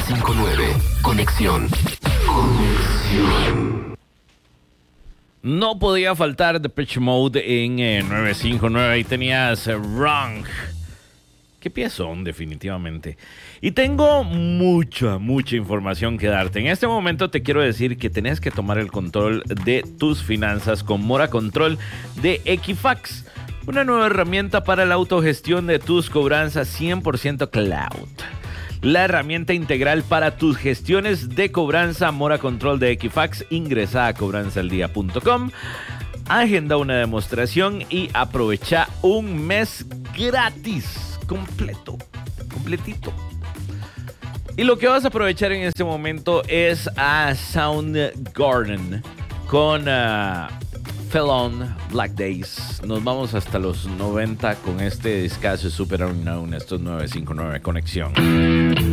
959. Conexión. No podía faltar Depeche Mode en 959. Ahí tenías Wrong. Qué piezón, definitivamente. Y tengo mucha información que darte. En este momento te quiero decir que tenés que tomar el control de tus finanzas con Mora Control de Equifax. Una nueva herramienta para la autogestión de tus cobranzas 100% cloud. La herramienta integral para tus gestiones de cobranza Mora Control de Equifax. Ingresa a cobranzaldía.com. Agenda una demostración y aprovecha un mes gratis. Completito. Y lo que vas a aprovechar en este momento es a Soundgarden con Fell On Black Days. Nos vamos hasta los 90 con este discazo Super Unknown. Esto es 959 Conexión.